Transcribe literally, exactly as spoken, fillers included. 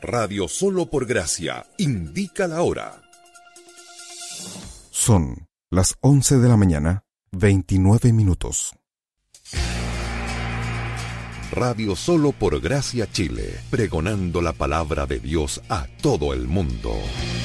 Radio Solo por Gracia indica la hora. Son las once de la mañana, veintinueve minutos. Radio Solo por Gracia Chile, pregonando la palabra de Dios a todo el mundo.